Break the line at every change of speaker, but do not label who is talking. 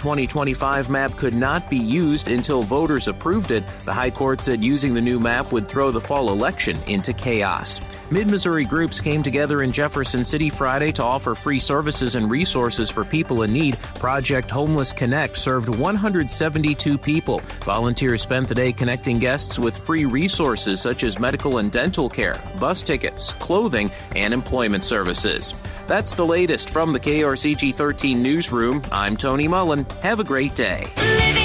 2025 map could not be used until voters approved it. The High Court said using the new map would throw the fall election into chaos. Mid-Missouri groups came together in Jefferson City Friday to offer free services and resources for people in need. Project Homeless Connect served 172 people. Volunteers spent the day connecting guests with free resources such as medical and dental care, bus tickets, clothing, and employment services. That's the latest from the KRCG 13 newsroom. I'm Tony Mullen. Have a great day.